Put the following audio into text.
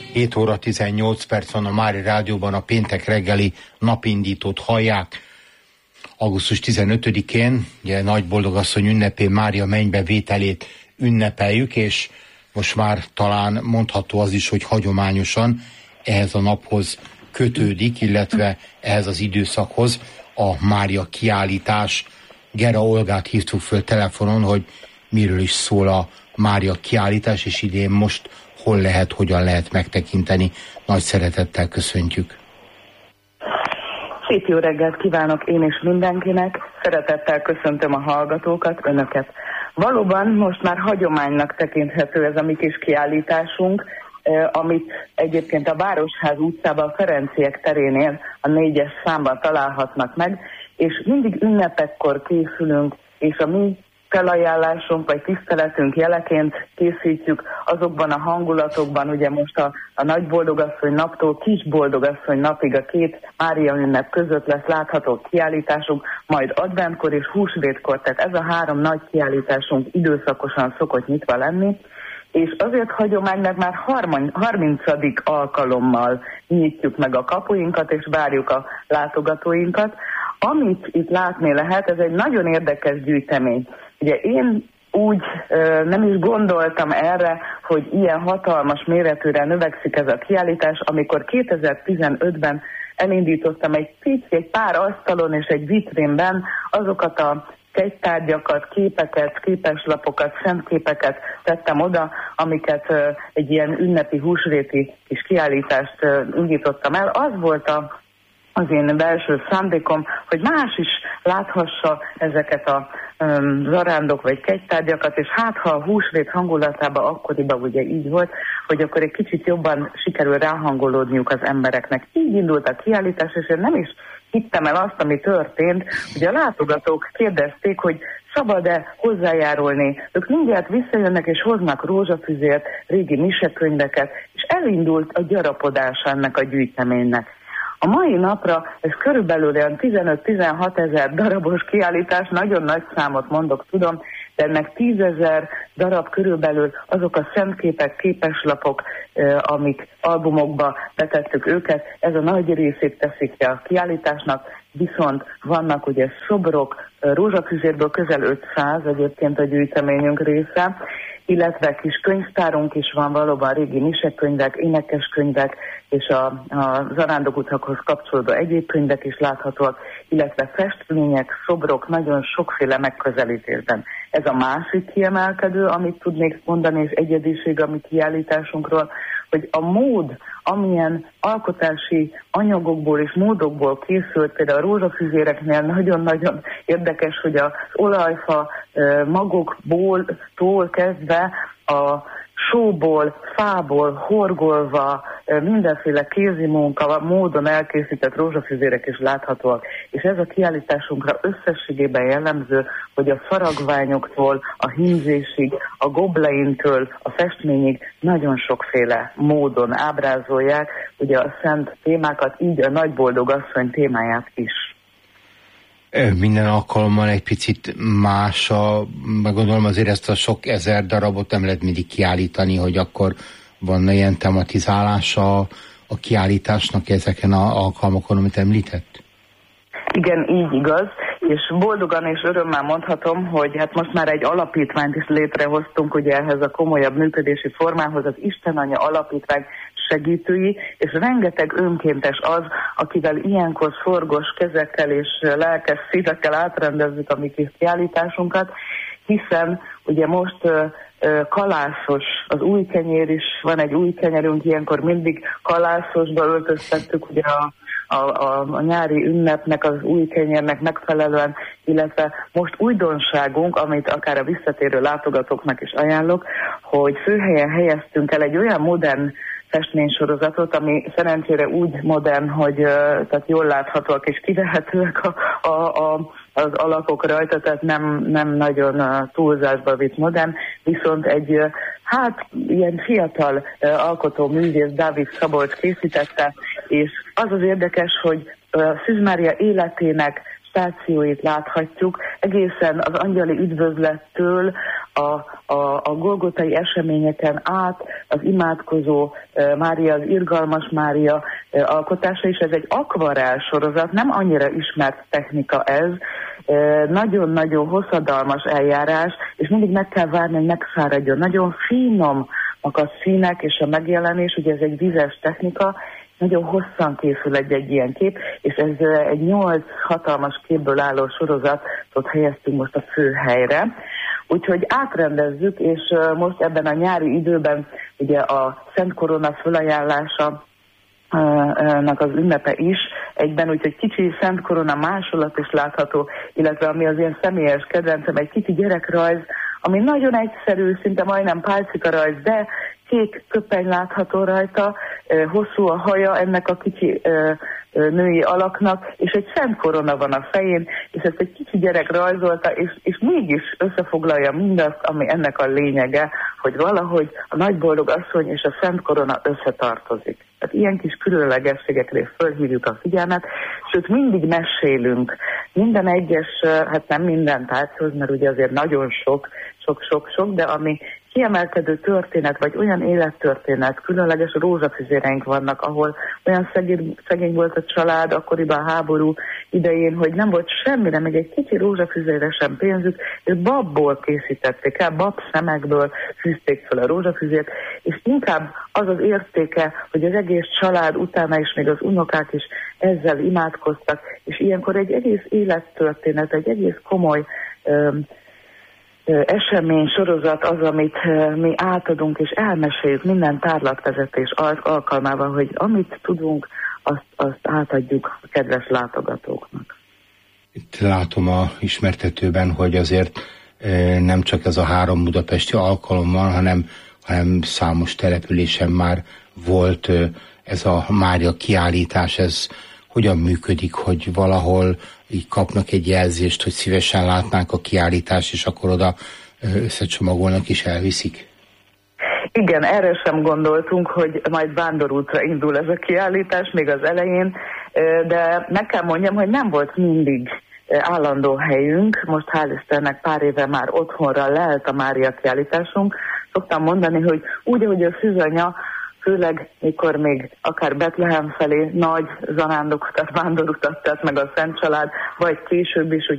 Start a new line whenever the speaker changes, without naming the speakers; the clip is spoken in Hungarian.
7 óra 18 perc van a Mária Rádióban, a péntek reggeli napindítót hallják. Augusztus 15-én, ugye Nagy Boldogasszony ünnepén Mária mennybe vételét ünnepeljük, és most már talán mondható az is, hogy hagyományosan ehhez a naphoz kötődik, illetve ehhez az időszakhoz a Mária kiállítás. Gera Olgát hívtuk föl telefonon, hogy miről is szól a Mária kiállítás, és idén most hol lehet, hogyan lehet megtekinteni. Nagy szeretettel köszöntjük.
Szép jó reggelt kívánok én is mindenkinek, szeretettel köszöntöm a hallgatókat, önöket. Valóban most már hagyománynak tekinthető ez a mi kis kiállításunk, amit egyébként a Városház utcában a Ferenciek terénél a 4-es számban találhatnak meg, és mindig ünnepekkor készülünk, és a mi felajánlásunk vagy tiszteletünk jeleként készítjük azokban a hangulatokban, ugye most a Nagy Boldogasszony naptól Kis Boldogasszony napig a 2 Mária ünnep között lesz látható kiállításunk, majd adventkor és húsvétkor, tehát ez a 3 nagy kiállításunk időszakosan szokott nyitva lenni, és azért hagyomány, mert már 30. alkalommal nyitjuk meg a kapuinkat, és várjuk a látogatóinkat. Amit itt látni lehet, ez egy nagyon érdekes gyűjtemény. Ugye én úgy nem is gondoltam erre, hogy ilyen hatalmas méretűre növekszik ez a kiállítás, amikor 2015-ben elindítottam egy pár asztalon és egy vitrínben azokat a kegytárgyakat, képeket, képeslapokat, szentképeket tettem oda, amiket egy ilyen ünnepi húsvéti kis kiállítást indítottam el. Az volt az én belső szándékom, hogy más is láthassa ezeket a zarándok vagy kegytárgyakat, és hát ha a húsvét hangulatában akkoriban ugye így volt, hogy akkor egy kicsit jobban sikerül ráhangolódniuk az embereknek. Így indult a kiállítás, és én nem is hittem el azt, ami történt, hogy a látogatók kérdezték, hogy szabad-e hozzájárulni. Ők mindjárt visszajönnek és hoznak rózsafüzért, régi misekönyveket, és elindult a gyarapodás ennek a gyűjteménynek. A mai napra ez körülbelül 15-16 ezer darabos kiállítás, nagyon nagy számot mondok, tudom, de ennek 10 000 darab körülbelül azok a szentképek, képeslapok, amik albumokba betettük őket, ez a nagy részét teszik ki a kiállításnak, viszont vannak ugye szobrok, rózsafüzérből közel 500 egyébként a gyűjteményünk része, illetve kis könyvtárunk is van, valóban régi misekönyvek, énekeskönyvek, és a zarándokutakhoz kapcsolódó egyéb könyvek is láthatóak, illetve festmények, szobrok nagyon sokféle megközelítésben. Ez a másik kiemelkedő, amit tudnék mondani, és egyediség a mi kiállításunkról, hogy a mód, amilyen alkotási anyagokból és módokból készült, például a rózsafüzéreknél nagyon-nagyon érdekes, hogy az olajfa magokból kezdve a sóból, fából, horgolva, mindenféle kézi munka módon elkészített rózsafüzérek is láthatóak. És ez a kiállításunkra összességében jellemző, hogy a faragványoktól, a hímzésig, a gobleintől, a festményig nagyon sokféle módon ábrázolják ugye a szent témákat, így a Nagy Boldogasszony témáját is.
Minden alkalommal egy picit más, meg gondolom azért ezt a sok ezer darabot nem lehet mindig kiállítani, hogy akkor van ilyen tematizálása a kiállításnak ezeken az alkalmakon, amit említett?
Igen, így igaz, és boldogan és örömmel mondhatom, hogy hát most már egy alapítványt is létrehoztunk ugye ehhez a komolyabb működési formához, az Istenanya Alapítvány segítői, és rengeteg önkéntes az, akivel ilyenkor szorgos kezekkel és lelkes szívekkel átrendezzük a mi kis kiállításunkat, hiszen ugye most kalászos, az új kenyér is, van egy új kenyerünk, ilyenkor mindig kalászosba öltöztettük ugye a nyári ünnepnek, az új kenyérnek megfelelően, illetve most újdonságunk, amit akár a visszatérő látogatóknak is ajánlok, hogy főhelyen helyeztünk el egy olyan modern festménysorozatot, ami szerencsére úgy modern, hogy tehát jól láthatóak és kivehetőek az alakok rajta, tehát nem nagyon túlzásba vitt modern, viszont egy ilyen fiatal alkotó művész Dávid Szabolcs készítette, és az érdekes, hogy Szűz Mária életének stációit láthatjuk, egészen az angyali üdvözlettől a golgotai eseményeken át az imádkozó Mária, az irgalmas Mária alkotása is. Ez egy akvarell sorozat, nem annyira ismert technika ez, nagyon-nagyon hosszadalmas eljárás, és mindig meg kell várni, hogy megszáradjon. Nagyon finom a színek és a megjelenés, ugye ez egy vizes technika, nagyon hosszan készül egy ilyen kép, és ez egy 8 hatalmas képből álló sorozatot helyeztünk most a főhelyre. Úgyhogy átrendezzük, és most ebben a nyári időben ugye a Szent Korona fölajánlása az ünnepe is egyben, úgyhogy kicsi Szent Korona másolat is látható, illetve ami az én személyes kedvencem, egy kicsi gyerekrajz, ami nagyon egyszerű, szinte majdnem pálcikarajz, de kék köpeny látható rajta, hosszú a haja ennek a kicsi női alaknak, és egy Szent Korona van a fején, és ezt egy kicsi gyerek rajzolta, és mégis összefoglalja mindazt, ami ennek a lényege, hogy valahogy a nagyboldog asszony és a Szent Korona összetartozik. Tehát ilyen kis különlegességekre fölhívjuk a figyelmet, sőt mindig mesélünk. Minden egyes, hát nem minden tárgyhoz, mert ugye azért nagyon sok, de ami kiemelkedő történet, vagy olyan élettörténet, különleges rózsafüzéreink vannak, ahol olyan szegény volt a család akkoriban a háború idején, hogy nem volt semmire, meg egy kicsi rózsafüzére sem pénzük, és babból készítették el, babszemekből fűzték fel a rózsafüzért, és inkább az az értéke, hogy az egész család utána is, még az unokák is ezzel imádkoztak, és ilyenkor egy egész élettörténet, egy egész komoly esemény, sorozat az, amit mi átadunk és elmeséljük minden tárlatvezetés alkalmával, hogy amit tudunk, azt átadjuk a kedves látogatóknak.
Itt látom a ismertetőben, hogy azért nem csak ez a 3 budapesti alkalom van, hanem számos településen már volt ez a Mária kiállítás. Ez hogyan működik, hogy valahol így kapnak egy jelzést, hogy szívesen látnánk a kiállítást, és akkor oda összecsomagolnak és elviszik?
Igen, erre sem gondoltunk, hogy majd vándorútra indul ez a kiállítás még az elején, de meg kell mondjam, hogy nem volt mindig állandó helyünk. Most hál' Istennek pár éve már otthonra lelt a Mária kiállításunk. Szoktam mondani, hogy úgy, ahogy a Szűzanya, főleg mikor még akár Betlehem felé nagy zarándokutat, vándorutat tett meg a Szent Család, vagy később is,